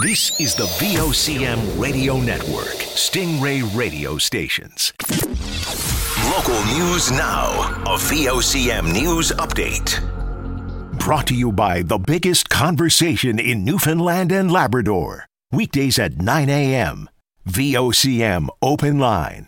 This is the VOCM Radio Network, Stingray radio stations. Local news now, a VOCM news update. Brought to you by the biggest conversation in Newfoundland and Labrador. Weekdays at 9 a.m. VOCM Open Line.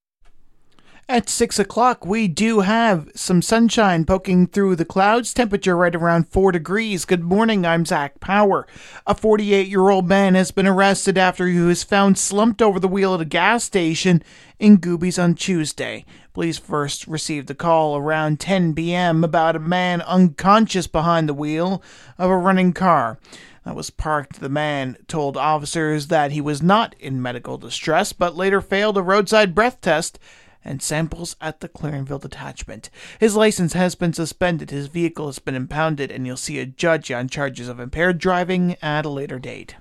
At 6 o'clock, we do have some sunshine poking through the clouds, temperature right around 4 degrees. Good morning, I'm Zach Power. A 48-year-old man has been arrested after he was found slumped over the wheel at a gas station in Goobies on Tuesday. Police first received a call around 10 p.m. about a man unconscious behind the wheel of a running car that was parked. The man told officers that he was not in medical distress, but later failed a roadside breath test and samples at the Clarenville detachment. His license has been suspended, his vehicle has been impounded, and you'll see a judge on charges of impaired driving at a later date.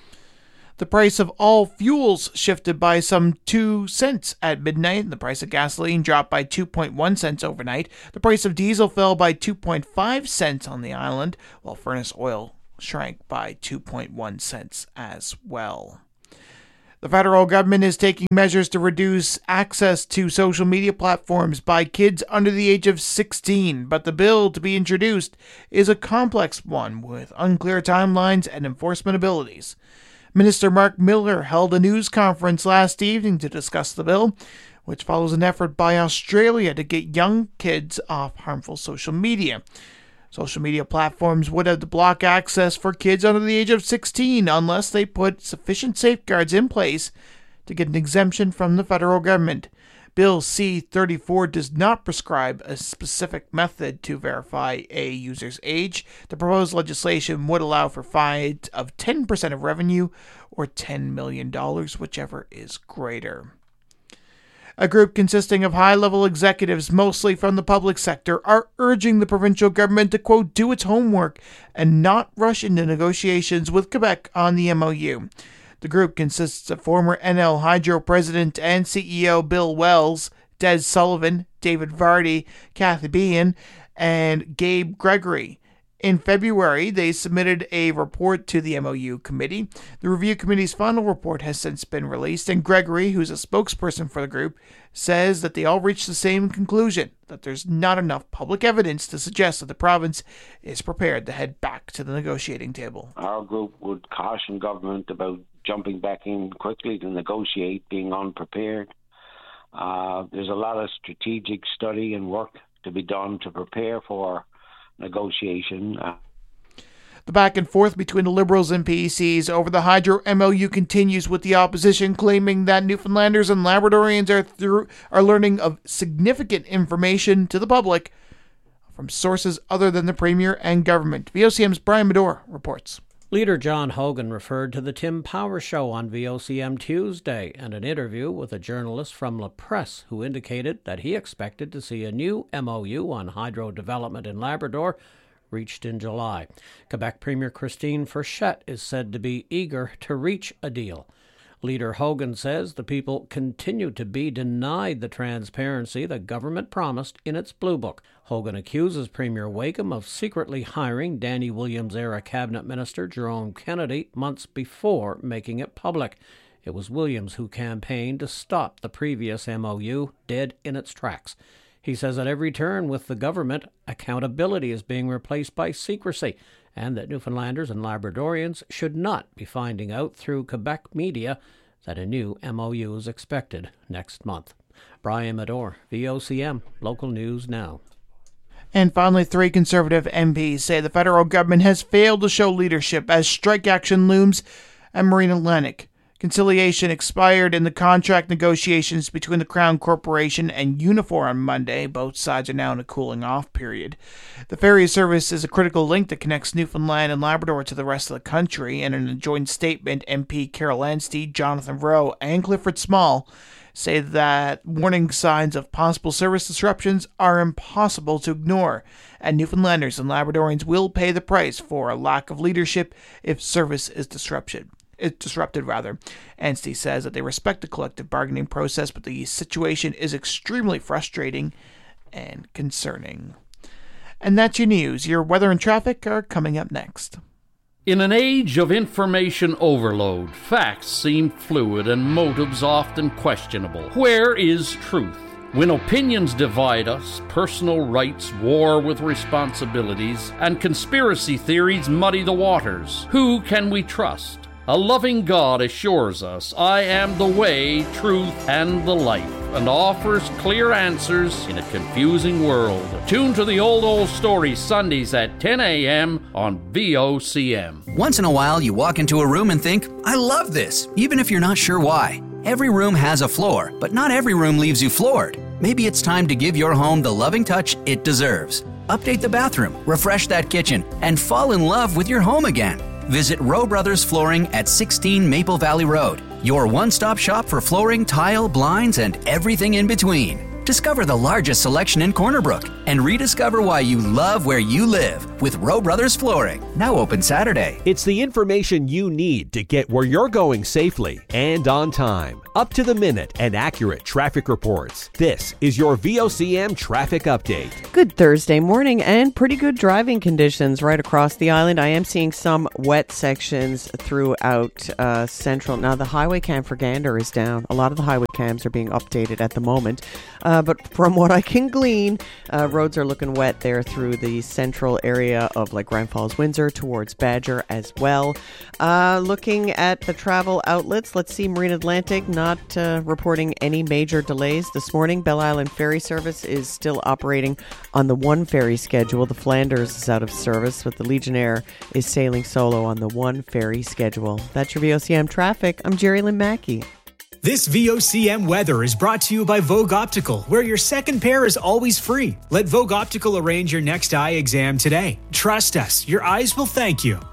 The price of all fuels shifted by some 2 cents at midnight. The price of gasoline dropped by 2.1 cents overnight. The price of diesel fell by 2.5 cents on the island, while furnace oil shrank by 2.1 cents as well. The federal government is taking measures to reduce access to social media platforms by kids under the age of 16, but the bill to be introduced is a complex one with unclear timelines and enforcement abilities. Minister Mark Miller held a news conference last evening to discuss the bill, which follows an effort by Australia to get young kids off harmful social media. Social media platforms would have to block access for kids under the age of 16 unless they put sufficient safeguards in place to get an exemption from the federal government. Bill C-34 does not prescribe a specific method to verify a user's age. The proposed legislation would allow for fines of 10% of revenue or $10 million, whichever is greater. A group consisting of high-level executives, mostly from the public sector, are urging the provincial government to, quote, do its homework and not rush into negotiations with Quebec on the MOU. The group consists of former NL Hydro President and CEO Bill Wells, Des Sullivan, David Vardy, Kathy Behan, and Gabe Gregory. In February, they submitted a report to the MOU committee. The review committee's final report has since been released, and Gregory, who's a spokesperson for the group, says that they all reached the same conclusion, that there's not enough public evidence to suggest that the province is prepared to head back to the negotiating table. Our group would caution government about jumping back in quickly to negotiate, being unprepared. There's a lot of strategic study and work to be done to prepare for negotiation. The back and forth between the Liberals and PECs over the Hydro MOU continues, with the opposition claiming that Newfoundlanders and Labradorians are learning of significant information to the public from sources other than the Premier and government. VOCM's Brian Medore reports. Leader John Hogan referred to the Tim Power Show on VOCM Tuesday and an interview with a journalist from La Presse who indicated that he expected to see a new MOU on hydro development in Labrador reached in July. Quebec Premier Christine Frechette is said to be eager to reach a deal. Leader Hogan says the people continue to be denied the transparency the government promised in its Blue Book. Hogan accuses Premier Wakeham of secretly hiring Danny Williams-era cabinet minister Jerome Kennedy months before making it public. It was Williams who campaigned to stop the previous MOU dead in its tracks. He says at every turn with the government, accountability is being replaced by secrecy, and that Newfoundlanders and Labradorians should not be finding out through Quebec media that a new MOU is expected next month. Brian Medore, VOCM, Local News Now. And finally, 3 Conservative MPs say the federal government has failed to show leadership as strike action looms at Marine Atlantic. Conciliation expired in the contract negotiations between the Crown Corporation and Unifor on Monday. Both sides are now in a cooling-off period. The ferry service is a critical link that connects Newfoundland and Labrador to the rest of the country, and in a joint statement, MP Carol Anstey, Jonathan Rowe, and Clifford Small say that warning signs of possible service disruptions are impossible to ignore, and Newfoundlanders and Labradorians will pay the price for a lack of leadership if service is disrupted. Anstey says that they respect the collective bargaining process, but the situation is extremely frustrating and concerning. And that's your news. Your weather and traffic are coming up next. In an age of information overload, facts seem fluid and motives often questionable. Where is truth? When opinions divide us, personal rights war with responsibilities, and conspiracy theories muddy the waters, who can we trust? A loving God assures us, I am the way, truth, and the life, and offers clear answers in a confusing world. Tune to the Old Story Sundays at 10 a.m. on VOCM. Once in a while, you walk into a room and think, I love this, even if you're not sure why. Every room has a floor, but not every room leaves you floored. Maybe it's time to give your home the loving touch it deserves. Update the bathroom, refresh that kitchen, and fall in love with your home again. Visit Rowe Brothers Flooring at 16 Maple Valley Road, your one-stop shop for flooring, tile, blinds, and everything in between. Discover the largest selection in Corner Brook and rediscover why you love where you live with Rowe Brothers Flooring. Now open Saturday. It's the information you need to get where you're going safely and on time. Up to the minute and accurate traffic reports. This is your VOCM traffic update. Good Thursday morning and pretty good driving conditions right across the island. I am seeing some wet sections throughout central. Now the highway cam for Gander is down. A lot of the highway cams are being updated at the moment. But from what I can glean, roads are looking wet there through the central area of like Grand Falls, Windsor towards Badger as well. Looking at the travel outlets, let's see, Marine Atlantic not reporting any major delays this morning. Belle Island Ferry Service is still operating on the one ferry schedule. The Flanders is out of service, but the Legionnaire is sailing solo on the one ferry schedule. That's your VOCM traffic. I'm Jerry Lynn Mackey. This VOCM weather is brought to you by Vogue Optical, where your second pair is always free. Let Vogue Optical arrange your next eye exam today. Trust us, your eyes will thank you.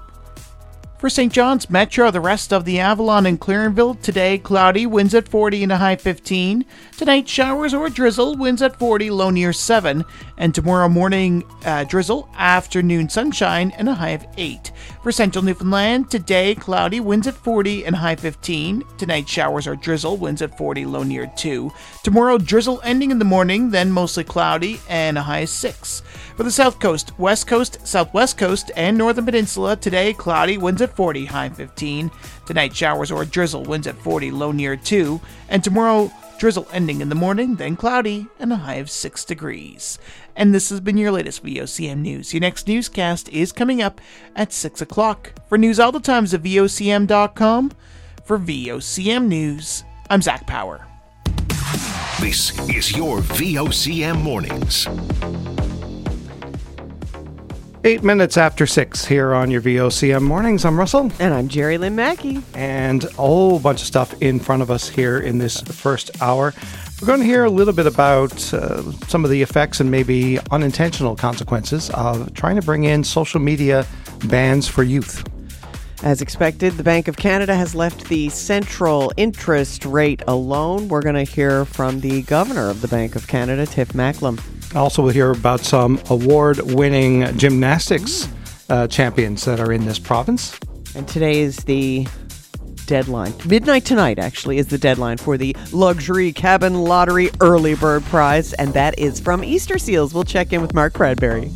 For St. John's Metro, the rest of the Avalon and Clarenville, today cloudy, winds at 40 and a high 15. Tonight, showers or drizzle, winds at 40, low near 7. And tomorrow morning, drizzle, afternoon sunshine, and a high of 8. For Central Newfoundland, today cloudy, winds at 40 and high 15. Tonight, showers or drizzle, winds at 40, low near 2. Tomorrow, drizzle ending in the morning, then mostly cloudy, and a high of 6. For the South Coast, West Coast, Southwest Coast, and Northern Peninsula, today cloudy, winds at 40, high 15. Tonight, showers or drizzle, winds at 40, low near 2. And tomorrow, drizzle ending in the morning, then cloudy, and a high of 6 degrees. And this has been your latest VOCM news. Your next newscast is coming up at 6 o'clock. For news all the times at VOCM.com. For VOCM News, I'm Zach Power. This is your VOCM Mornings. 8 minutes after 6 here on your VOCM Mornings. I'm Russell. And I'm Jerry Lynn Mackey. And a whole bunch of stuff in front of us here in this first hour. We're going to hear a little bit about some of the effects and maybe unintentional consequences of trying to bring in social media bans for youth. As expected, the Bank of Canada has left the central interest rate alone. We're going to hear from the Governor of the Bank of Canada, Tiff Macklem. Also, we'll hear about some award-winning gymnastics champions that are in this province. And today is the deadline. Midnight tonight, actually, is the deadline for the Luxury Cabin Lottery Early Bird Prize, and that is from Easter Seals. We'll check in with Mark Bradbury.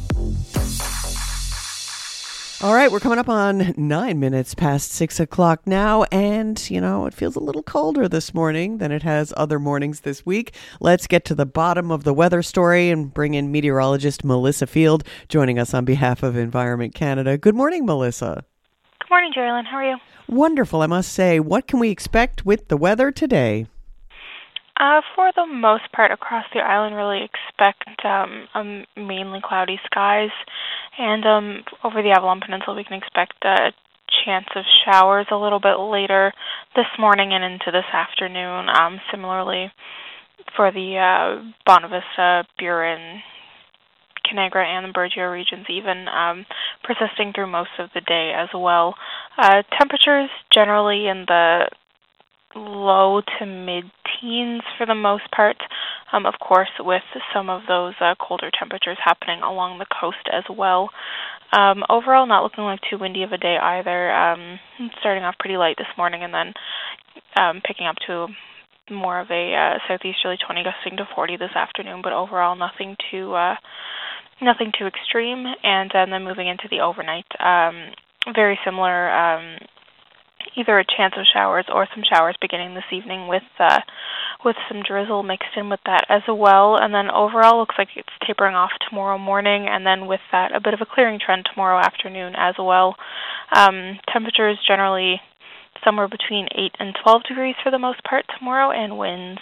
All right, we're coming up on 9 minutes past 6 o'clock now, and, you know, it feels a little colder this morning than it has other mornings this week. Let's get to the bottom of the weather story and bring in meteorologist Melissa Field, joining us on behalf of Environment Canada. Good morning, Melissa. Good morning, Jerry-Lynn. How are you? Wonderful, I must say. What can we expect with the weather today? For the most part, across the island, really expect mainly cloudy skies. And over the Avalon Peninsula, we can expect a chance of showers a little bit later this morning and into this afternoon. Similarly, for the Bonavista, Burin, Canagra, and the Burgeo regions, even persisting through most of the day as well. Temperatures generally in the low to mid-teens for the most part, of course, with some of those colder temperatures happening along the coast as well. Overall, not looking like too windy of a day either. Starting off pretty light this morning and then picking up to more of a southeasterly 20 gusting to 40 this afternoon, but overall nothing too extreme. And then moving into the overnight, very similar. Either a chance of showers or some showers beginning this evening with some drizzle mixed in with that as well. And then overall looks like it's tapering off tomorrow morning, and then with that a bit of a clearing trend tomorrow afternoon as well. Temperatures generally somewhere between 8 and 12 degrees for the most part tomorrow, and winds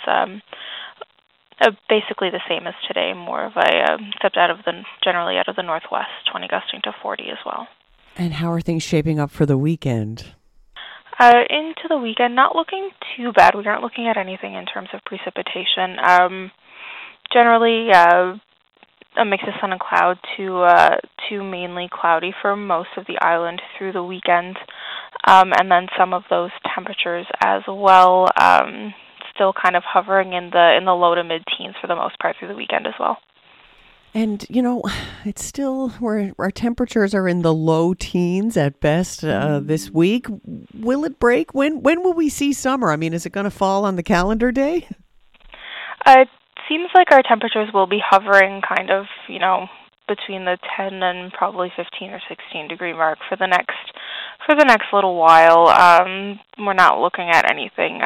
basically the same as today, more of a except generally out of the northwest, 20 gusting to 40 as well. And how are things shaping up for the weekend? Into the weekend, not looking too bad. We aren't looking at anything in terms of precipitation. Generally, a mix of sun and cloud to mainly cloudy for most of the island through the weekend, and then some of those temperatures as well. Still kind of hovering in the low to mid-teens for the most part through the weekend as well. And, it's still where our temperatures are in the low teens at best this week. Will it break? When will we see summer? I mean, is it going to fall on the calendar day? It seems like our temperatures will be hovering kind of, between the 10 and probably 15 or 16 degree mark for the next little while. We're not looking at anything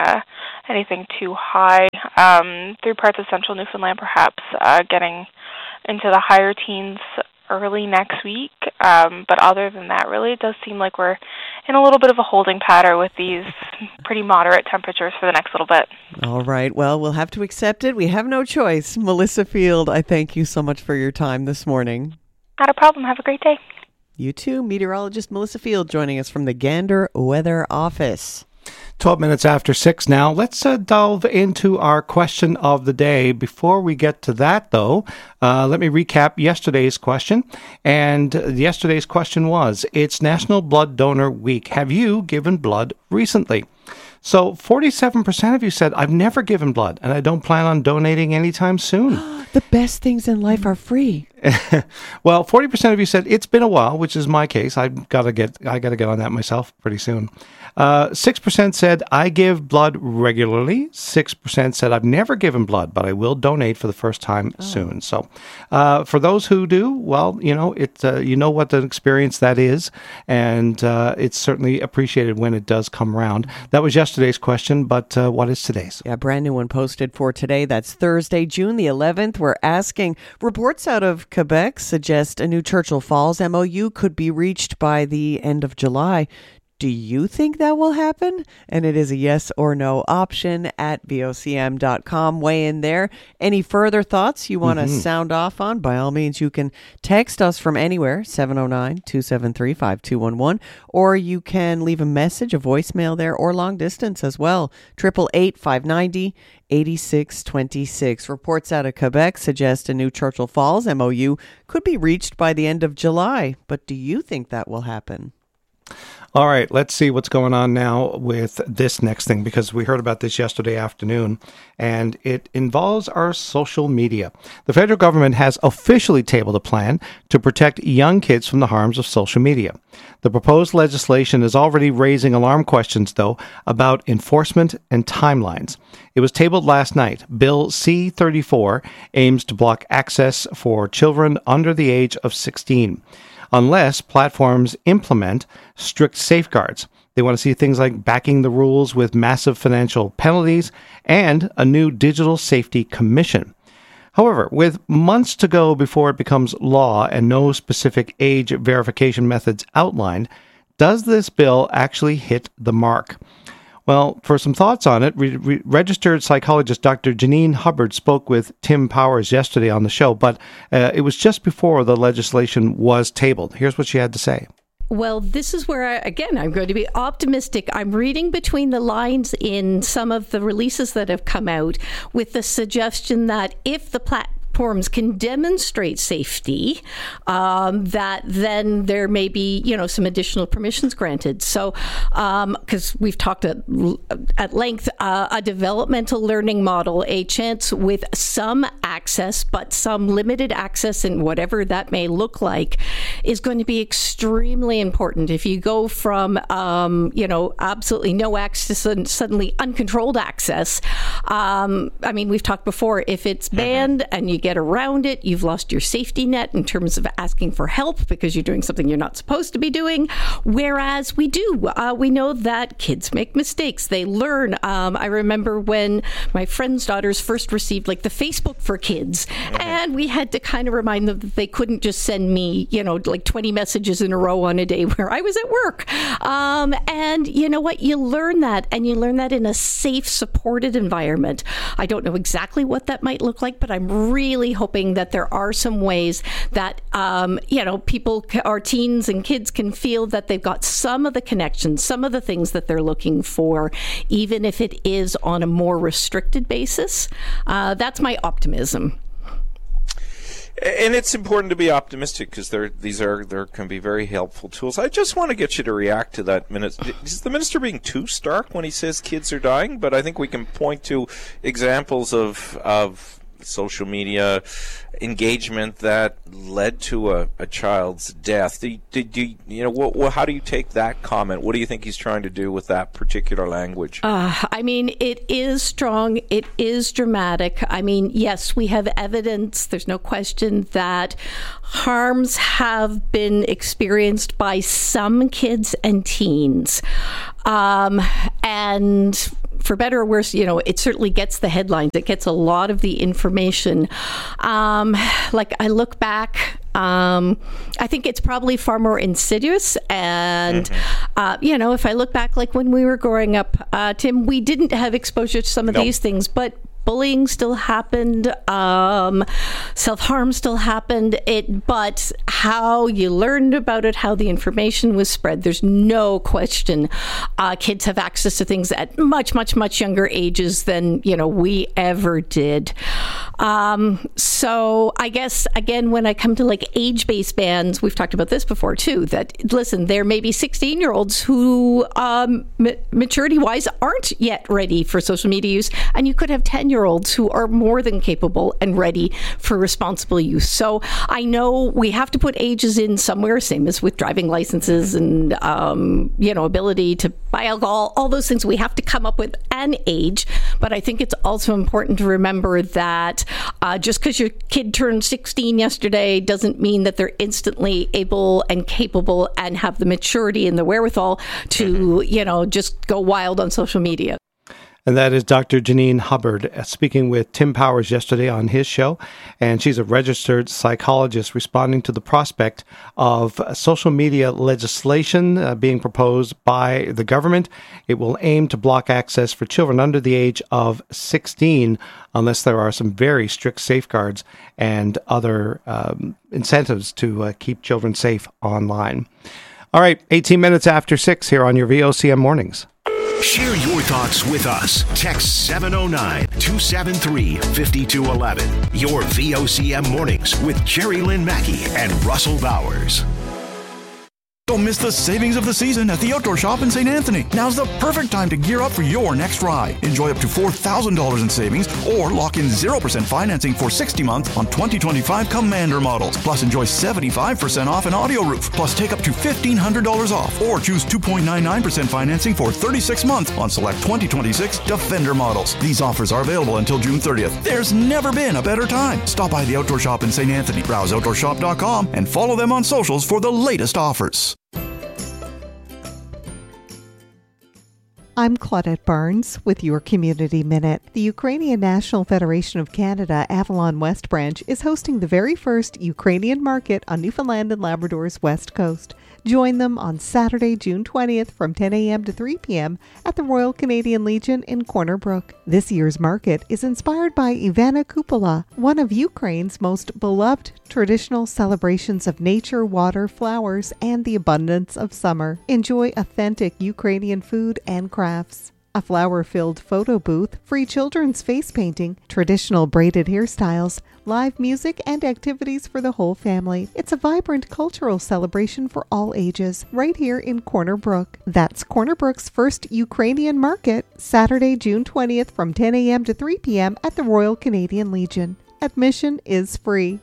too high. Through parts of central Newfoundland, perhaps getting into the higher teens early next week. But other than that, really, it does seem like we're in a little bit of a holding pattern with these pretty moderate temperatures for the next little bit. All right. Well, we'll have to accept it. We have no choice. Melissa Field, I thank you so much for your time this morning. Not a problem. Have a great day. You too. Meteorologist Melissa Field joining us from the Gander Weather Office. 12 minutes after 6 now. Let's delve into our question of the day. Before we get to that, though, let me recap yesterday's question. And yesterday's question was, it's National Blood Donor Week. Have you given blood recently? So 47% of you said, I've never given blood, and I don't plan on donating anytime soon. The best things in life are free. Well, 40% of you said it's been a while, which is my case. I gotta get on that myself pretty soon. 6% said I give blood regularly. 6% said I've never given blood, but I will donate for the first time soon. So, for those who do, well, you know what the experience that is, and it's certainly appreciated when it does come around. That was yesterday's question, but what is today's? Yeah, brand new one posted for today. That's Thursday, June the 11th. We're asking, reports out of Quebec suggest a new Churchill Falls MOU could be reached by the end of July. Do you think that will happen? And it is a yes or no option at vocm.com. Weigh in there. Any further thoughts you want to sound off on? By all means, you can text us from anywhere, 709-273-5211, or you can leave a message, a voicemail there, or long distance as well, 888-590-8626. Reports out of Quebec suggest a new Churchill Falls MOU could be reached by the end of July. But do you think that will happen? All right, let's see what's going on now with this next thing, because we heard about this yesterday afternoon, and it involves our social media. The federal government has officially tabled a plan to protect young kids from the harms of social media. The proposed legislation is already raising alarm questions, though, about enforcement and timelines. It was tabled last night. Bill C-34 aims to block access for children under the age of 16. Unless platforms implement strict safeguards. They want to see things like backing the rules with massive financial penalties and a new digital safety commission. However, with months to go before it becomes law and no specific age verification methods outlined, does this bill actually hit the mark? Well, for some thoughts on it, registered psychologist Dr. Janine Hubbard spoke with Tim Powers yesterday on the show, but it was just before the legislation was tabled. Here's what she had to say. Well, this is where, I'm going to be optimistic. I'm reading between the lines in some of the releases that have come out with the suggestion that if the platforms can demonstrate safety, that then there may be, some additional permissions granted. So, because we've talked at length, a developmental learning model, a chance with some access, but some limited access, and whatever that may look like, is going to be extremely important. If you go from, absolutely no access and suddenly uncontrolled access, we've talked before, if it's banned and you get around it. You've lost your safety net in terms of asking for help because you're doing something you're not supposed to be doing. Whereas we know that kids make mistakes. They learn. I remember when my friend's daughters first received like the Facebook for Kids, and we had to kind of remind them that they couldn't just send me, like 20 messages in a row on a day where I was at work. And you know what? You learn that, and you learn that in a safe, supported environment. I don't know exactly what that might look like, but I'm really hoping that there are some ways that, people, our teens and kids can feel that they've got some of the connections, some of the things that they're looking for, even if it is on a more restricted basis. That's my optimism. And it's important to be optimistic because there can be very helpful tools. I just want to get you to react to that. Is the minister being too stark when he says kids are dying? But I think we can point to examples of social media engagement that led to a child's death. How do you take that comment? What do you think he's trying to do with that particular language? It is strong. It is dramatic. Yes, we have evidence. There's no question that harms have been experienced by some kids and teens. And for better or worse, it certainly gets the headlines. It gets a lot of the information. I look back, I think it's probably far more insidious. And, if I look back, like when we were growing up, Tim, we didn't have exposure to some of these things, but bullying still happened, self-harm still happened, but how you learned about it, how the information was spread, there's no question kids have access to things at much, much, much younger ages than, we ever did. So I guess, again, when I come to like age-based bans, we've talked about this before too, that, listen, there may be 16-year-olds who maturity-wise aren't yet ready for social media use, and you could have 10-year-olds who are more than capable and ready for responsible use. So I know we have to put ages in somewhere, same as with driving licenses and, ability to buy alcohol, all those things. We have to come up with an age. But I think it's also important to remember that just because your kid turned 16 yesterday doesn't mean that they're instantly able and capable and have the maturity and the wherewithal to, just go wild on social media. And that is Dr. Janine Hubbard speaking with Tim Powers yesterday on his show. And she's a registered psychologist responding to the prospect of social media legislation being proposed by the government. It will aim to block access for children under the age of 16 unless there are some very strict safeguards and other incentives to keep children safe online. All right, 18 minutes after 6 here on your VOCM Mornings. Share your thoughts with us. Text 709-273-5211. Your VOCM Mornings with Jerry Lynn Mackey and Russell Bowers. Don't miss the savings of the season at the Outdoor Shop in St. Anthony. Now's the perfect time to gear up for your next ride. Enjoy up to $4,000 in savings or lock in 0% financing for 60 months on 2025 Commander models. Plus enjoy 75% off an audio roof. Plus take up to $1,500 off or choose 2.99% financing for 36 months on select 2026 Defender models. These offers are available until June 30th. There's never been a better time. Stop by the Outdoor Shop in St. Anthony. Browse OutdoorShop.com and follow them on socials for the latest offers. I'm Claudette Barnes with your Community Minute. The Ukrainian National Federation of Canada Avalon West Branch is hosting the very first Ukrainian market on Newfoundland and Labrador's west coast. Join them on Saturday, June 20th from 10 a.m. to 3 p.m. at the Royal Canadian Legion in Corner Brook. This year's market is inspired by Ivana Kupala, one of Ukraine's most beloved traditional celebrations of nature, water, flowers, and the abundance of summer. Enjoy authentic Ukrainian food and crafts. A flower-filled photo booth, free children's face painting, traditional braided hairstyles, live music, and activities for the whole family. It's a vibrant cultural celebration for all ages, right here in Corner Brook. That's Corner Brook's first Ukrainian market, Saturday, June 20th from 10 a.m. to 3 p.m. at the Royal Canadian Legion. Admission is free.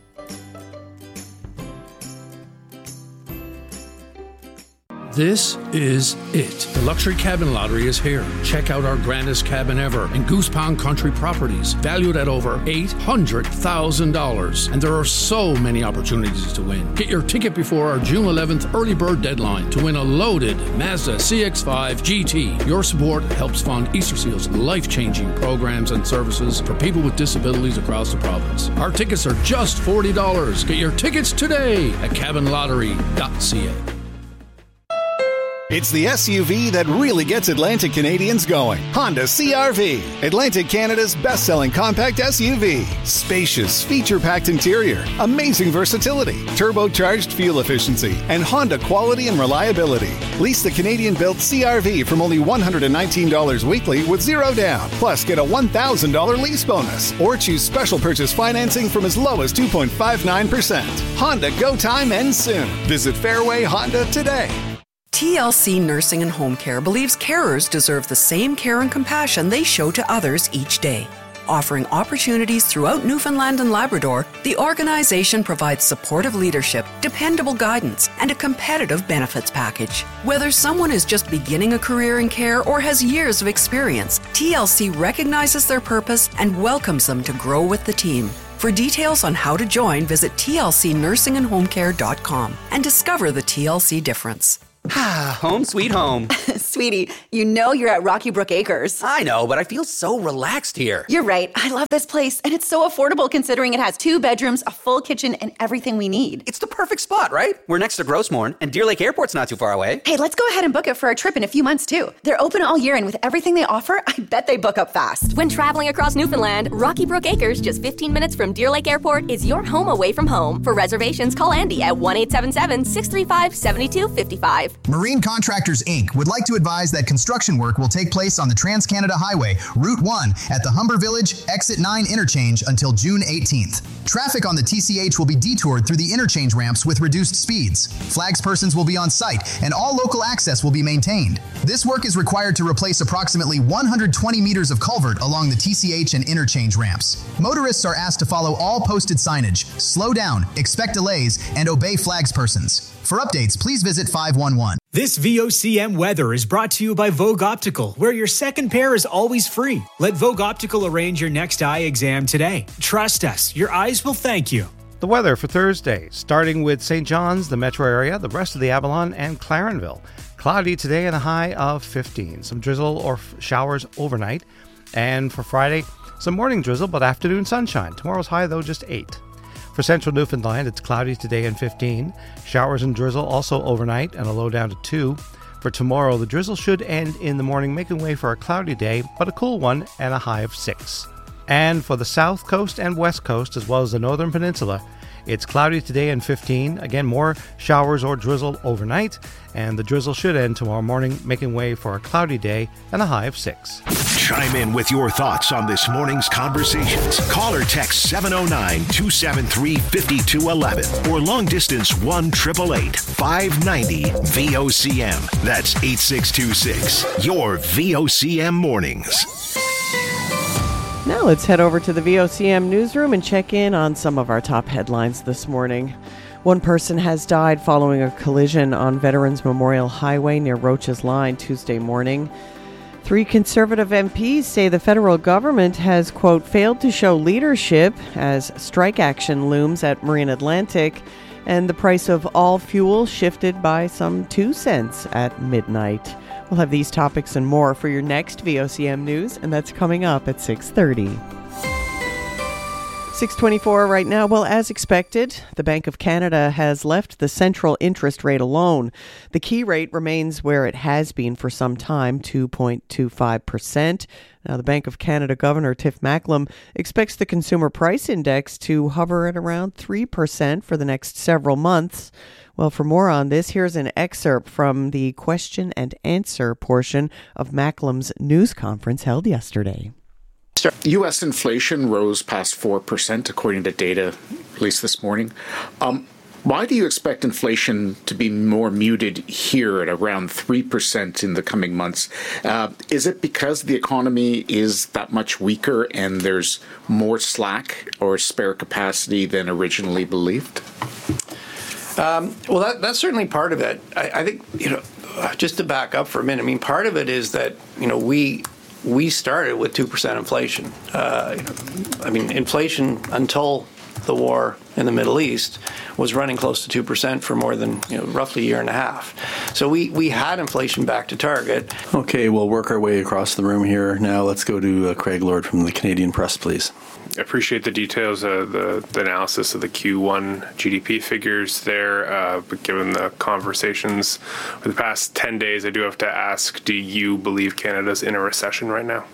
This is it. The Luxury Cabin Lottery is here. Check out our grandest cabin ever in Goose Pond Country Properties, valued at over $800,000. And there are so many opportunities to win. Get your ticket before our June 11th early bird deadline to win a loaded Mazda CX-5 GT. Your support helps fund Easter Seal's life-changing programs and services for people with disabilities across the province. Our tickets are just $40. Get your tickets today at cabinlottery.ca. It's the SUV that really gets Atlantic Canadians going. Honda CR-V, Atlantic Canada's best-selling compact SUV. Spacious, feature-packed interior, amazing versatility, turbocharged fuel efficiency, and Honda quality and reliability. Lease the Canadian-built CR-V from only $119 weekly with $0 down. Plus, get a $1,000 lease bonus. Or choose special purchase financing from as low as 2.59%. Honda Go Time ends soon. Visit Fairway Honda today. TLC Nursing and Home Care believes carers deserve the same care and compassion they show to others each day. Offering opportunities throughout Newfoundland and Labrador, the organization provides supportive leadership, dependable guidance, and a competitive benefits package. Whether someone is just beginning a career in care or has years of experience, TLC recognizes their purpose and welcomes them to grow with the team. For details on how to join, visit tlcnursingandhomecare.com and discover the TLC difference. Home sweet home. Sweetie, you know you're at Rocky Brook Acres. I know, but I feel so relaxed here. You're right. I love this place, and it's so affordable considering it has 2 bedrooms, a full kitchen, and everything we need. It's the perfect spot, right? We're next to Grossmorn, and Deer Lake Airport's not too far away. Hey, let's go ahead and book it for a trip in a few months, too. They're open all year, and with everything they offer, I bet they book up fast. When traveling across Newfoundland, Rocky Brook Acres, just 15 minutes from Deer Lake Airport, is your home away from home. For reservations, call Andy at 1-877-635-7255. Marine Contractors Inc. would like to advise that construction work will take place on the Trans-Canada Highway, Route 1, at the Humber Village Exit 9 interchange until June 18th. Traffic on the TCH will be detoured through the interchange ramps with reduced speeds. Flagspersons will be on site, and all local access will be maintained. This work is required to replace approximately 120 meters of culvert along the TCH and interchange ramps. Motorists are asked to follow all posted signage, slow down, expect delays, and obey flagspersons. For updates, please visit 511. This VOCM weather is brought to you by Vogue Optical, where your second pair is always free. Let Vogue Optical arrange your next eye exam today. Trust us, your eyes will thank you. The weather for Thursday, starting with St. John's, the metro area, the rest of the Avalon, and Clarenville. Cloudy today and a high of 15. Some drizzle or showers overnight. And for Friday, some morning drizzle, but afternoon sunshine. Tomorrow's high, though, just 8. For central Newfoundland, it's cloudy today and 15. Showers and drizzle also overnight and a low down to 2. For tomorrow, the drizzle should end in the morning, making way for a cloudy day, but a cool one and a high of 6. And for the south coast and west coast, as well as the northern peninsula, it's cloudy today and 15. Again, more showers or drizzle overnight, and the drizzle should end tomorrow morning, making way for a cloudy day and a high of 6. Chime in with your thoughts on this morning's conversations. Call or text 709-273-5211 or long distance 1-888-590-VOCM. That's 8626. Your VOCM mornings. Now let's head over to the VOCM newsroom and check in on some of our top headlines this morning. One person has died following a collision on Veterans Memorial Highway near Roach's Line Tuesday morning. 3 Conservative MPs say the federal government has, quote, failed to show leadership as strike action looms at Marine Atlantic, and the price of all fuel shifted by some 2 cents at midnight. We'll have these topics and more for your next VOCM news, and that's coming up at 6:30. 6:24 right now. Well, as expected, the Bank of Canada has left the central interest rate alone. The key rate remains where it has been for some time, 2.25%. Now, the Bank of Canada Governor Tiff Macklem expects the Consumer Price Index to hover at around 3% for the next several months. Well, for more on this, here's an excerpt from the question and answer portion of Macklem's news conference held yesterday. U.S. inflation rose past 4%, according to data released this morning. Why do you expect inflation to be more muted here at around 3% in the coming months? Is it because the economy is that much weaker and there's more slack or spare capacity than originally believed? Well, that's certainly part of it. I think, just to back up for a minute, I mean, part of it is that, we started with 2% inflation. Inflation until the war in the Middle East was running close to 2% for more than roughly a year and a half. So we had inflation back to target. Okay, we'll work our way across the room here. Now let's go to Craig Lord from the Canadian Press, please. I appreciate the details, the analysis of the Q1 GDP figures there. But given the conversations for the past 10 days, I do have to ask, do you believe Canada's in a recession right now?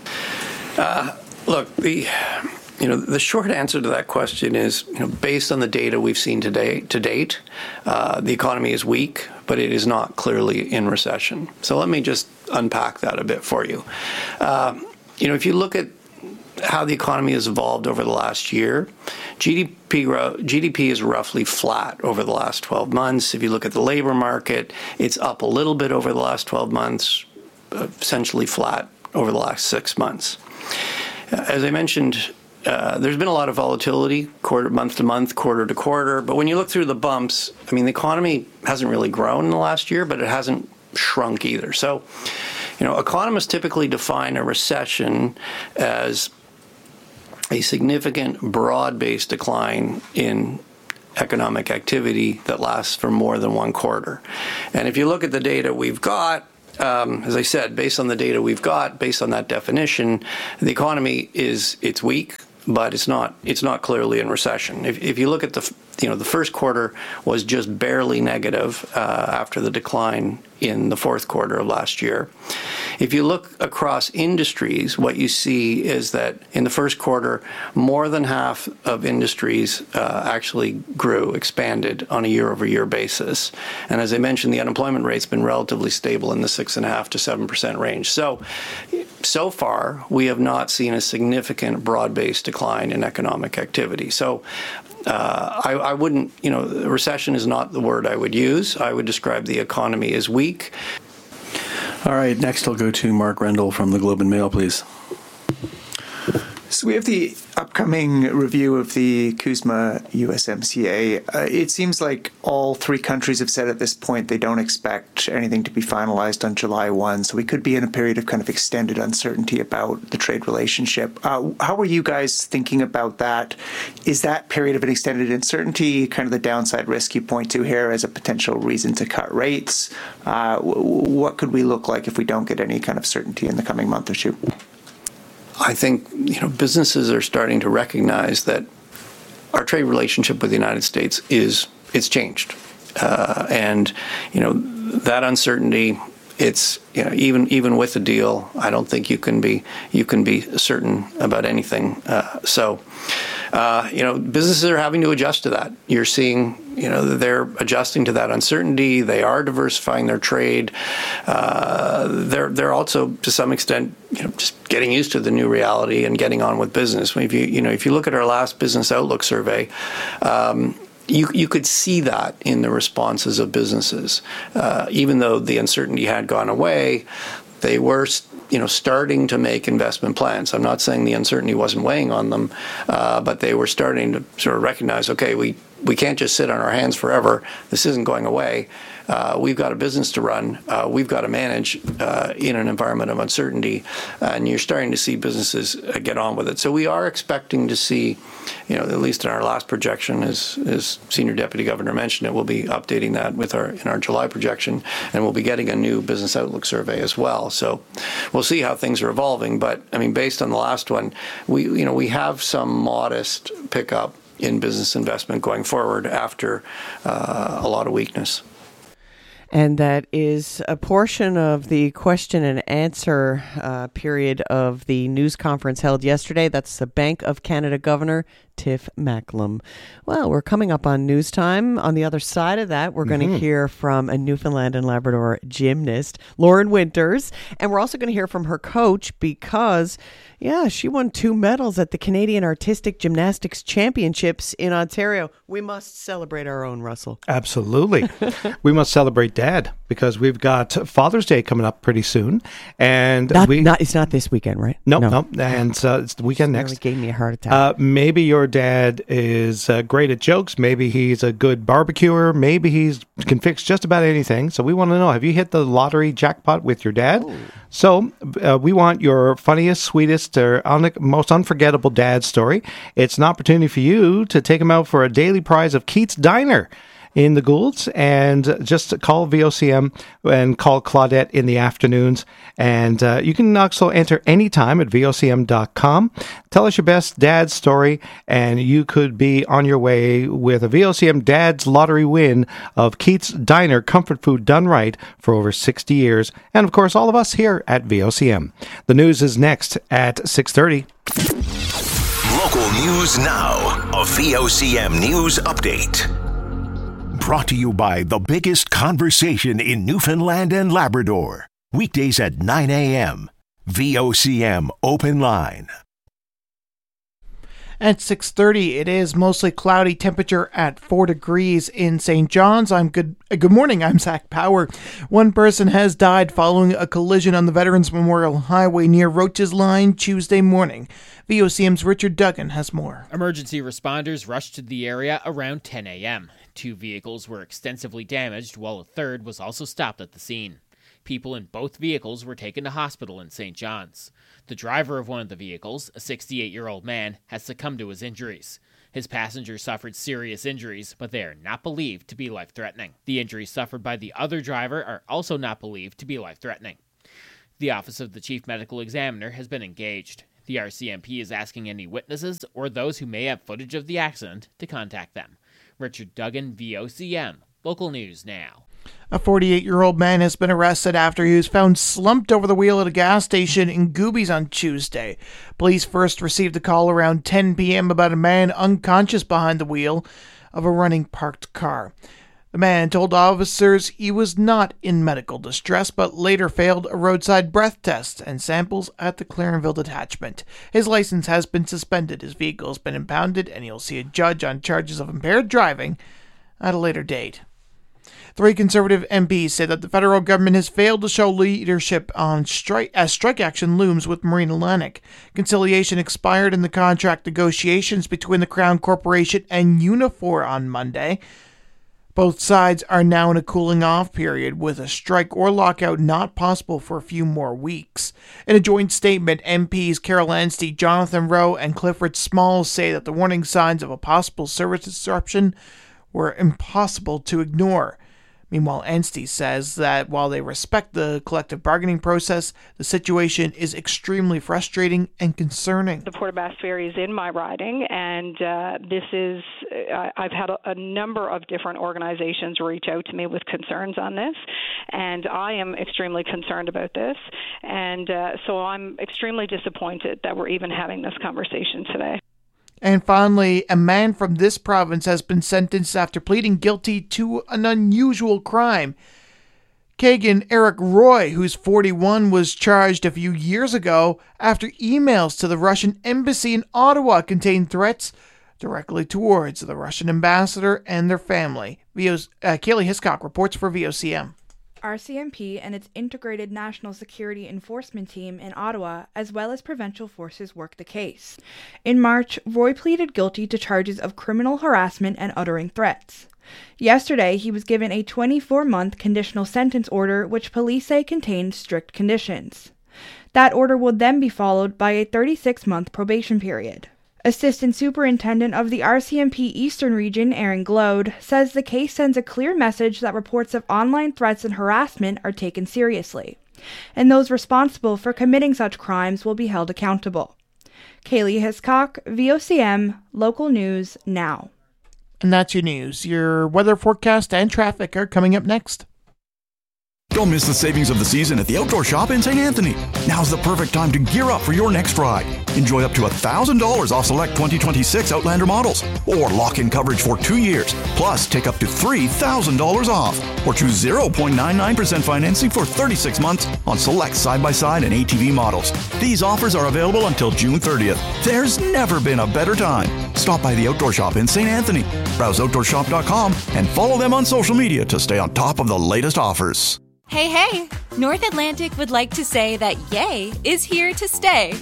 Look, the short answer to that question is, based on the data we've seen to date, the economy is weak, but it is not clearly in recession. So let me just unpack that a bit for you. If you look at how the economy has evolved over the last year, GDP is roughly flat over the last 12 months. If you look at the labor market, it's up a little bit over the last 12 months, essentially flat over the last 6 months. As I mentioned, there's been a lot of volatility, month to month, quarter to quarter. But when you look through the bumps, the economy hasn't really grown in the last year, but it hasn't shrunk either. So, economists typically define a recession as a significant broad-based decline in economic activity that lasts for more than one quarter. And if you look at the data we've got, as I said, based on the data we've got, based on that definition, the economy it's weak, but it's not clearly in recession. If you look at the first quarter was just barely negative after the decline in the fourth quarter of last year. If you look across industries, what you see is that in the first quarter, more than half of industries actually expanded on a year-over-year basis. And as I mentioned, the unemployment rate's been relatively stable in the 6.5% to 7% range. So far, we have not seen a significant broad-based decline in economic activity. So I wouldn't, recession is not the word I would use. I would describe the economy as weak. All right, next I'll go to Mark Rendell from the Globe and Mail, please. So we have the upcoming review of the CUSMA USMCA. It seems like all three countries have said at this point they don't expect anything to be finalized on July 1. So we could be in a period of kind of extended uncertainty about the trade relationship. How are you guys thinking about that? Is that period of an extended uncertainty kind of the downside risk you point to here as a potential reason to cut rates? What could we look like if we don't get any kind of certainty in the coming month or two? I think businesses are starting to recognize that our trade relationship with the United States it's changed, and that uncertainty. It's even with the deal, I don't think you can be certain about anything. Businesses are having to adjust to that. You're seeing they're adjusting to that uncertainty. They are diversifying their trade. They're also to some extent just getting used to the new reality and getting on with business. If you look at our last Business Outlook survey. You could see that in the responses of businesses. Even though the uncertainty had gone away, they were starting to make investment plans. I'm not saying the uncertainty wasn't weighing on them, but they were starting to sort of recognize, okay, we can't just sit on our hands forever. This isn't going away. We've got a business to run. We've got to manage in an environment of uncertainty, and you're starting to see businesses get on with it. So we are expecting to see, at least in our last projection, as Senior Deputy Governor mentioned, we'll be updating that in our July projection, and we'll be getting a new Business Outlook survey as well. So we'll see how things are evolving. But based on the last one, we have some modest pickup in business investment going forward after a lot of weakness. And that is a portion of the question and answer period of the news conference held yesterday. That's the Bank of Canada Governor, Tiff Macklem. Well, we're coming up on news time. On the other side of that, we're going to hear from a Newfoundland and Labrador gymnast, Lauren Winters. And we're also going to hear from her coach because, she won 2 medals at the Canadian Artistic Gymnastics Championships in Ontario. We must celebrate our own, Russell. Absolutely. We must celebrate Dad because we've got Father's Day coming up pretty soon. And it's not this weekend, right? No. And it's the weekend next. It gave me a heart attack. Maybe your your dad is great at jokes. Maybe he's a good barbecuer. Maybe he can fix just about anything. So we want to know, have you hit the lottery jackpot with your dad? Ooh. So we want your funniest, sweetest, or most unforgettable dad story. It's an opportunity for you to take him out for a daily prize of Keats Diner in the Goulds, and just call VOCM and call Claudette in the afternoons. And you can also enter anytime at VOCM.com. Tell us your best dad story, and you could be on your way with a VOCM Dad's Lottery win of Keats Diner comfort food done right for over 60 years. And, of course, all of us here at VOCM. The news is next at 6:30. Local news now. A VOCM news update. Brought to you by the biggest conversation in Newfoundland and Labrador. Weekdays at 9 a.m. VOCM Open Line. At 6:30, it is mostly cloudy, temperature at 4 degrees in St. John's. Good morning, I'm Zach Power. One person has died following a collision on the Veterans Memorial Highway near Roach's Line Tuesday morning. VOCM's Richard Duggan has more. Emergency responders rushed to the area around 10 a.m. 2 vehicles were extensively damaged, while a third was also stopped at the scene. People in both vehicles were taken to hospital in St. John's. The driver of one of the vehicles, a 68-year-old man, has succumbed to his injuries. His passenger suffered serious injuries, but they are not believed to be life-threatening. The injuries suffered by the other driver are also not believed to be life-threatening. The Office of the Chief Medical Examiner has been engaged. The RCMP is asking any witnesses or those who may have footage of the accident to contact them. Richard Duggan, VOCM. Local news now. A 48-year-old man has been arrested after he was found slumped over the wheel at a gas station in Goobies on Tuesday. Police first received a call around 10 p.m. about a man unconscious behind the wheel of a running parked car. The man told officers he was not in medical distress, but later failed a roadside breath test and samples at the Clarenville detachment. His license has been suspended, his vehicle has been impounded, and he'll see a judge on charges of impaired driving at a later date. 3 Conservative MPs say that the federal government has failed to show leadership on strike action looms with Marine Atlantic. Conciliation expired in the contract negotiations between the Crown Corporation and Unifor on Monday. Both sides are now in a cooling-off period, with a strike or lockout not possible for a few more weeks. In a joint statement, MPs Carol Anstey, Jonathan Rowe, and Clifford Smalls say that the warning signs of a possible service disruption were impossible to ignore. Meanwhile, Anstey says that while they respect the collective bargaining process, the situation is extremely frustrating and concerning. The Port of Bass Ferry is in my riding, and I've had a number of different organizations reach out to me with concerns on this, and I am extremely concerned about this, and so I'm extremely disappointed that we're even having this conversation today. And finally, a man from this province has been sentenced after pleading guilty to an unusual crime. Kagan Eric Roy, who's 41, was charged a few years ago after emails to the Russian embassy in Ottawa contained threats directly towards the Russian ambassador and their family. Kaylee Hiscock reports for VOCM. RCMP and its Integrated National Security Enforcement Team in Ottawa, as well as provincial forces, worked the case. In March, Roy pleaded guilty to charges of criminal harassment and uttering threats. Yesterday, he was given a 24-month conditional sentence order, which police say contained strict conditions. That order will then be followed by a 36-month probation period. Assistant Superintendent of the RCMP Eastern Region, Aaron Glode, says the case sends a clear message that reports of online threats and harassment are taken seriously, and those responsible for committing such crimes will be held accountable. Kaylee Hiscock, VOCM, Local News Now. And that's your news. Your weather forecast and traffic are coming up next. Don't miss the savings of the season at the Outdoor Shop in St. Anthony. Now's the perfect time to gear up for your next ride. Enjoy up to $1,000 off select 2026 Outlander models, or lock in coverage for 2 years. Plus, take up to $3,000 off, or choose 0.99% financing for 36 months on select side-by-side and ATV models. These offers are available until June 30th. There's never been a better time. Stop by the Outdoor Shop in St. Anthony. Browse OutdoorShop.com and follow them on social media to stay on top of the latest offers. Hey, North Atlantic would like to say that Yay is here to stay.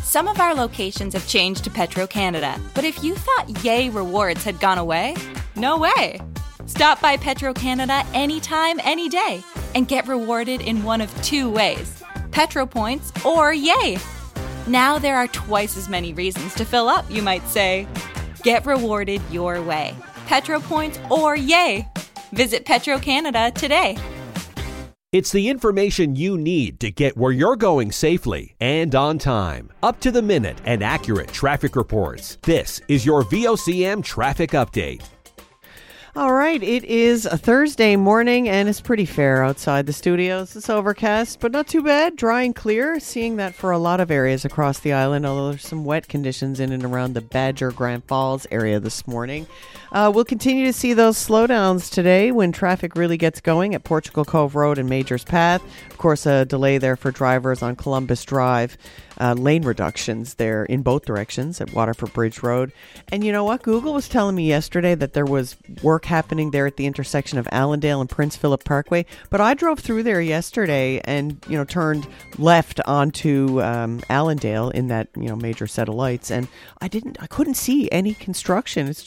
Some of our locations have changed to Petro-Canada, but if you thought Yay Rewards had gone away, no way. Stop by Petro-Canada anytime, any day, and get rewarded in one of two ways: Petro Points or Yay. Now there are twice as many reasons to fill up, you might say. Get rewarded your way. Petro Points or Yay. Visit Petro-Canada today. It's the information you need to get where you're going safely and on time. Up to the minute and accurate traffic reports. This is your VOCM traffic update. All right, it is a Thursday morning and it's pretty fair outside the studios. It's overcast, but not too bad. Dry and clear. Seeing that for a lot of areas across the island, although there's some wet conditions in and around the Badger Grand Falls area this morning. We'll continue to see those slowdowns today when traffic really gets going at Portugal Cove Road and Majors Path. Of course, a delay there for drivers on Columbus Drive. Lane reductions there in both directions at Waterford Bridge Road. And you know what? Google was telling me yesterday that there was work happening there at the intersection of Allendale and Prince Philip Parkway. But I drove through there yesterday and, turned left onto Allendale in that, major set of lights. And I couldn't see any construction. It's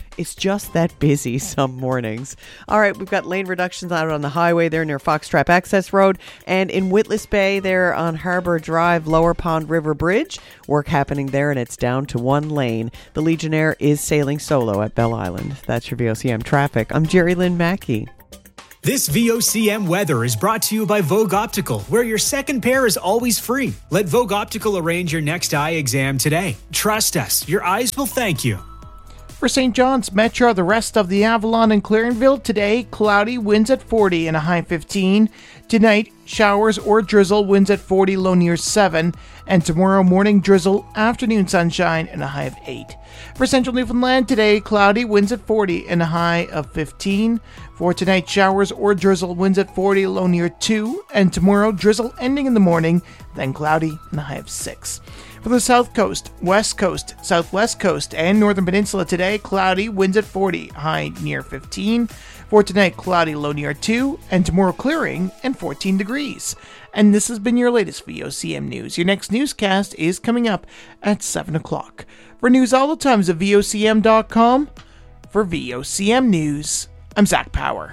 just that busy some mornings. All right, we've got lane reductions out on the highway there near Foxtrap Access Road. And in Witless Bay there on Harbour Drive, Lower Pond River Bridge. Work happening there and it's down to one lane. The Legionnaire is sailing solo at Bell Island. That's your VOCM traffic. I'm Jerry Lynn Mackey. This VOCM weather is brought to you by Vogue Optical, where your second pair is always free. Let Vogue Optical arrange your next eye exam today. Trust us, your eyes will thank you. For St. John's Metro, the rest of the Avalon and Clarenville today, cloudy, winds at 40 and a high 15. Tonight, showers or drizzle, winds at 40, low near 7. And tomorrow morning, drizzle, afternoon sunshine, and a high of 8. For Central Newfoundland today, cloudy, winds at 40 and a high of 15. For tonight, showers or drizzle, winds at 40, low near 2. And tomorrow, drizzle ending in the morning, then cloudy and a high of 6. For the South Coast, West Coast, Southwest Coast, and Northern Peninsula today, cloudy, winds at 40, high near 15. For tonight, cloudy, low near 2, and tomorrow clearing and 14 degrees. And this has been your latest VOCM News. Your next newscast is coming up at 7 o'clock. For news all the times at VOCM.com. For VOCM News, I'm Zach Power.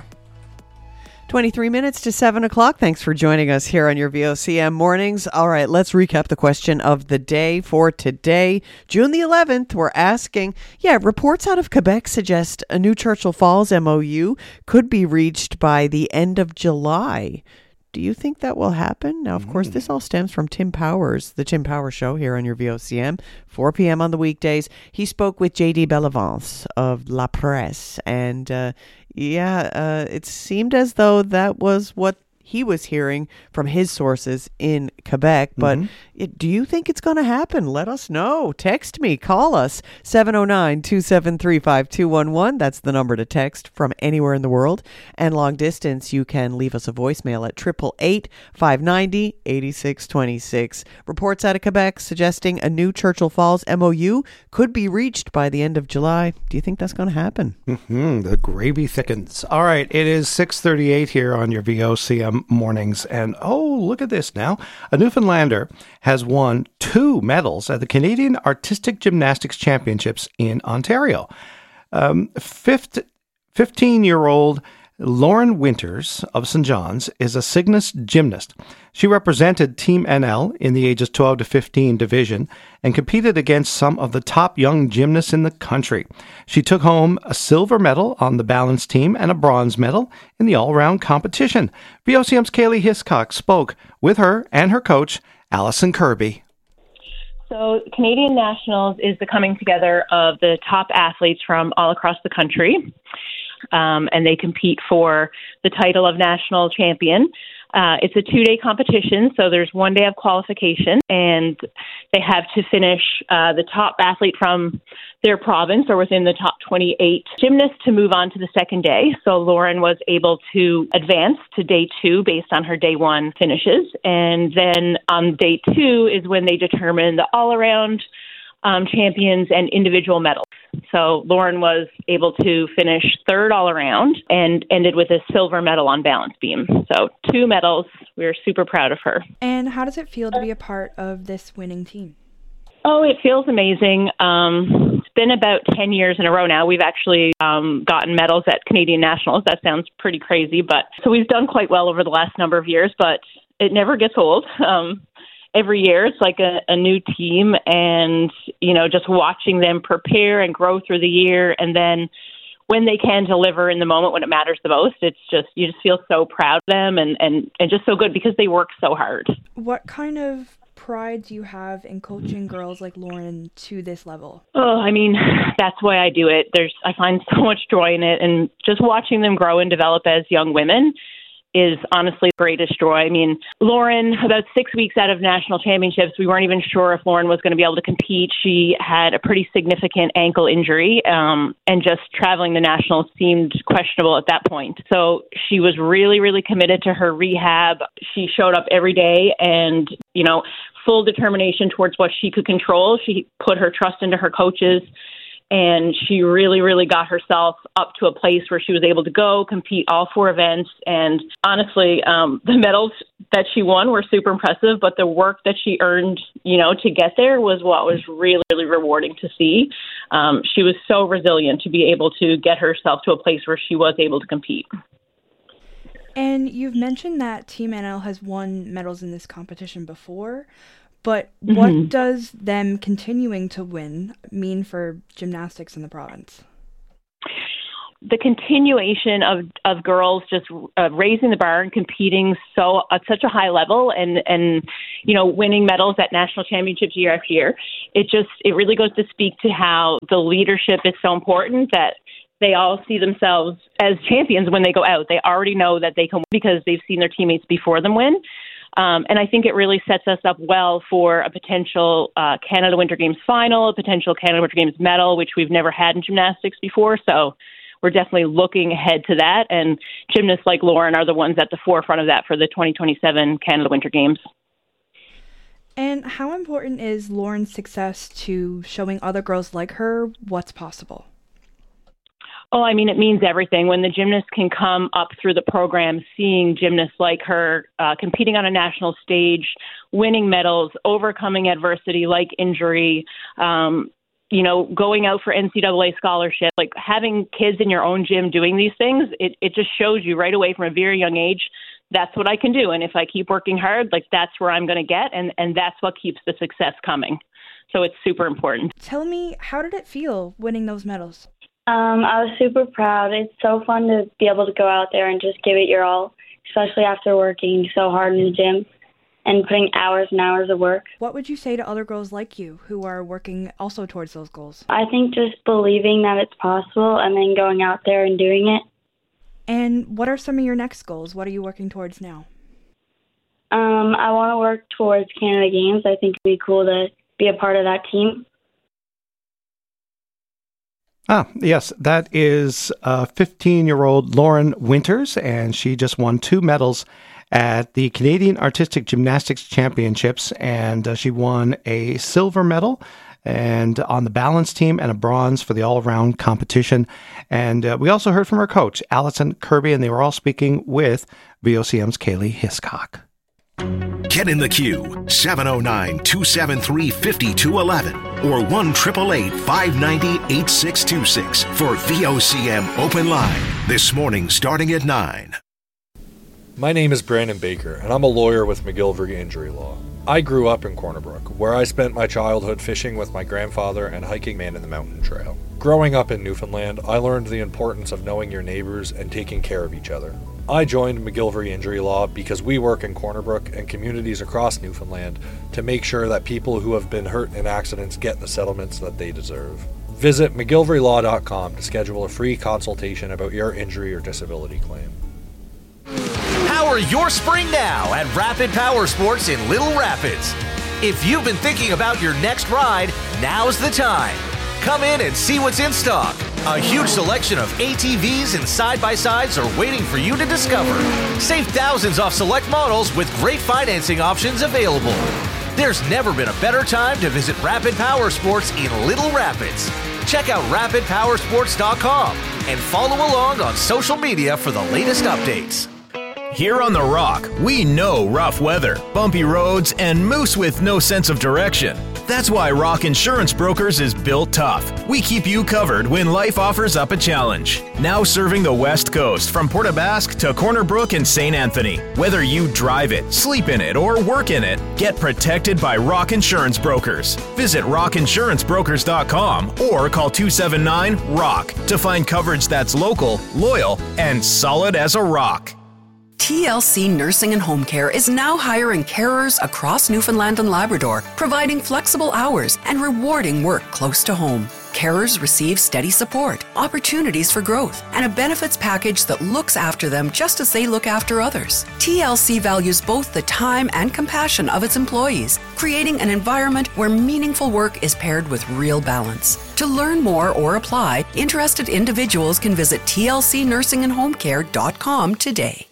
23 minutes to 7 o'clock. Thanks for joining us here on your VOCM mornings. All right, let's recap the question of the day for today. June the 11th, we're asking, reports out of Quebec suggest a new Churchill Falls MOU could be reached by the end of July. Do you think that will happen? Now, of course, this all stems from Tim Powers, the Tim Powers Show here on your VOCM, 4 p.m. on the weekdays. He spoke with J.D. Bellevance of La Presse, and it seemed as though that was what he was hearing from his sources in Quebec. But do you think it's going to happen? Let us know. Text me. Call us. 709-273-5211. That's the number to text from anywhere in the world. And long distance, you can leave us a voicemail at 888-590-8626. Reports out of Quebec suggesting a new Churchill Falls MOU could be reached by the end of July. Do you think that's going to happen? The gravy thickens. All right, it is 6:38 here on your VOCM mornings. And look at this now. A Newfoundlander has won 2 medals at the Canadian Artistic Gymnastics Championships in Ontario. 15-year-old Lauren Winters of St. John's is a Cygnus gymnast. She represented Team NL in the ages 12 to 15 division and competed against some of the top young gymnasts in the country. She took home a silver medal on the balance team and a bronze medal in the all-round competition. VOCM's Kaylee Hiscock spoke with her and her coach, Allison Kirby. So Canadian Nationals is the coming together of the top athletes from all across the country. And they compete for the title of national champion. It's a 2-day competition, so there's 1 day of qualification, and they have to finish the top athlete from their province or within the top 28 gymnasts to move on to the second day. So Lauren was able to advance to day 2 based on her day 1 finishes. And then on day 2 is when they determine the all-around champions and individual medals. So Lauren was able to finish 3rd all around and ended with a silver medal on balance beam. So 2 medals. We're super proud of her. And how does it feel to be a part of this winning team? Oh, it feels amazing. It's been about 10 years in a row now. We've actually gotten medals at Canadian Nationals. That sounds pretty crazy, but so we've done quite well over the last number of years, but it never gets old. Every year it's like a new team, and, just watching them prepare and grow through the year. And then when they can deliver in the moment when it matters the most, you just feel so proud of them and just so good because they work so hard. What kind of pride do you have in coaching girls like Lauren to this level? Oh, I mean, that's why I do it. I find so much joy in it, and just watching them grow and develop as young women is honestly the greatest joy. I mean, Lauren, about 6 weeks out of national championships, we weren't even sure if Lauren was going to be able to compete. She had a pretty significant ankle injury, and just traveling to nationals seemed questionable at that point. So she was really, really committed to her rehab. She showed up every day and, full determination towards what she could control. She put her trust into her coaches, and she really, really got herself up to a place where she was able to go compete all 4 events. And honestly, the medals that she won were super impressive, but the work that she earned, to get there was what was really, really rewarding to see. She was so resilient to be able to get herself to a place where she was able to compete. And you've mentioned that Team NL has won medals in this competition before, but what does them continuing to win mean for gymnastics in the province? The continuation of girls just raising the bar and competing at such a high level and winning medals at national championships year after year, it really goes to speak to how the leadership is so important, that they all see themselves as champions when they go out. They already know that they can win because they've seen their teammates before them win. And I think it really sets us up well for a potential Canada Winter Games final, a potential Canada Winter Games medal, which we've never had in gymnastics before. So we're definitely looking ahead to that. And gymnasts like Lauren are the ones at the forefront of that for the 2027 Canada Winter Games. And how important is Lauren's success to showing other girls like her what's possible? Oh, I mean, it means everything. When the gymnast can come up through the program, seeing gymnasts like her competing on a national stage, winning medals, overcoming adversity like injury, going out for NCAA scholarship, like having kids in your own gym doing these things, it just shows you right away from a very young age, that's what I can do. And if I keep working hard, that's where I'm going to get. And that's what keeps the success coming. So it's super important. Tell me, how did it feel winning those medals? I was super proud. It's so fun to be able to go out there and just give it your all, especially after working so hard in the gym and putting hours and hours of work. What would you say to other girls like you who are working also towards those goals? I think just believing that it's possible and then going out there and doing it. And what are some of your next goals? What are you working towards now? I want to work towards Canada Games. I think it'd be cool to be a part of that team. Yes, that is 15-year-old Lauren Winters, and she just won 2 medals at the Canadian Artistic Gymnastics Championships, and she won a silver medal and on the balance team and a bronze for the all-around competition. And we also heard from her coach, Allison Kirby, and they were all speaking with VOCM's Kaylee Hiscock. Get in the queue, 709-273-5211 or 1-888-590-8626 for VOCM Open Line. This morning starting at 9. My name is Brandon Baker, and I'm a lawyer with McGillivray Injury Law. I grew up in Corner Brook, where I spent my childhood fishing with my grandfather and hiking Man in the Mountain Trail. Growing up in Newfoundland, I learned the importance of knowing your neighbors and taking care of each other. I joined McGillivray Injury Law because we work in Corner Brook and communities across Newfoundland to make sure that people who have been hurt in accidents get the settlements that they deserve. Visit McGillivraylAw.com to schedule a free consultation about your injury or disability claim. Power your spring now at Rapid Power Sports in Little Rapids. If you've been thinking about your next ride, now's the time. Come in and see what's in stock. A huge selection of ATVs and side-by-sides are waiting for you to discover. Save thousands off select models with great financing options available. There's never been a better time to visit Rapid Power Sports in Little Rapids. Check out rapidpowersports.com and follow along on social media for the latest updates. Here on The Rock, we know rough weather, bumpy roads, and moose with no sense of direction. That's why Rock Insurance Brokers is built tough. We keep you covered when life offers up a challenge. Now serving the West Coast from Port aux Basques to Corner Brook and St. Anthony. Whether you drive it, sleep in it, or work in it, get protected by Rock Insurance Brokers. Visit rockinsurancebrokers.com or call 279-ROCK to find coverage that's local, loyal, and solid as a rock. TLC Nursing and Home Care is now hiring carers across Newfoundland and Labrador, providing flexible hours and rewarding work close to home. Carers receive steady support, opportunities for growth, and a benefits package that looks after them just as they look after others. TLC values both the time and compassion of its employees, creating an environment where meaningful work is paired with real balance. To learn more or apply, interested individuals can visit tlcnursingandhomecare.com today.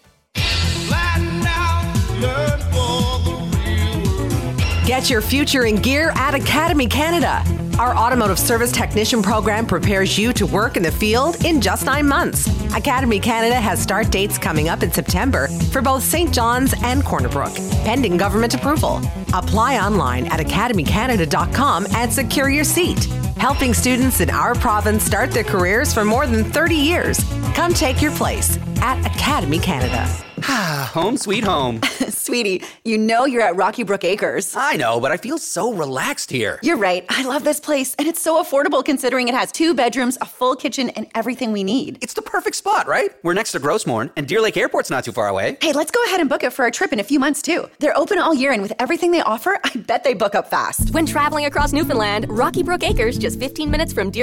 Get your future in gear at Academy Canada. Our automotive service technician program prepares you to work in the field in just 9 months. Academy Canada has start dates coming up in September for both St. John's and Corner Brook, pending government approval. Apply online at academycanada.com and secure your seat. Helping students in our province start their careers for more than 30 years. Come take your place at Academy Canada. Home sweet home. Sweetie, you know you're at Rocky Brook Acres. I know, but I feel so relaxed here. You're right. I love this place, and it's so affordable considering it has 2 bedrooms, a full kitchen, and everything we need. It's the perfect spot, right? We're next to Grossmorn, and Deer Lake Airport's not too far away. Hey, let's go ahead and book it for our trip in a few months, too. They're open all year, and with everything they offer, I bet they book up fast. When traveling across Newfoundland, Rocky Brook Acres, just 15 minutes from Deer